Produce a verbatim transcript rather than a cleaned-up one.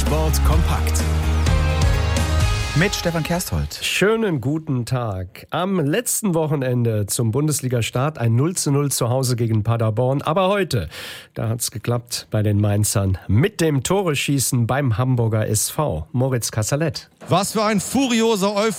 Sport kompakt mit Stefan Kersthold. Schönen guten Tag. Am letzten Wochenende zum Bundesliga-Start ein null zu null zu Hause gegen Paderborn. Aber heute, da hat's geklappt bei den Mainzern mit dem Tore-Schießen beim Hamburger S V. Moritz Kasserlet. Was für ein furioser